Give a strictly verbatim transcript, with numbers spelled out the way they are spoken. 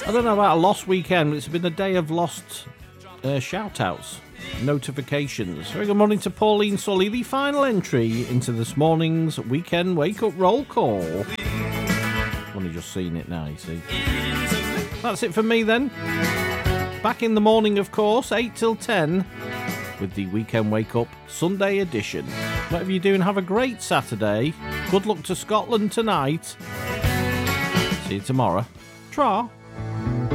I don't know about a lost weekend, but it's been a day of lost uh, shout-outs, notifications. Very good morning to Pauline Sully, the final entry into this morning's weekend wake-up roll call. I've only just seen it now, you see. That's it for me then. Back in the morning, of course, eight till ten, with the Weekend Wake Up Sunday edition. Whatever you're doing, have a great Saturday. Good luck to Scotland tonight. See you tomorrow. Tra.